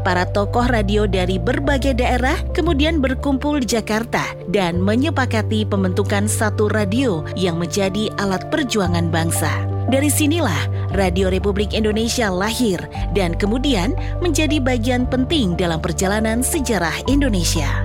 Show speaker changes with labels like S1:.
S1: para tokoh radio dari berbagai daerah kemudian berkumpul di Jakarta dan menyepakati pembentukan satu radio yang menjadi alat perjuangan bangsa. Dari sinilah Radio Republik Indonesia lahir dan kemudian menjadi bagian penting dalam perjalanan sejarah Indonesia.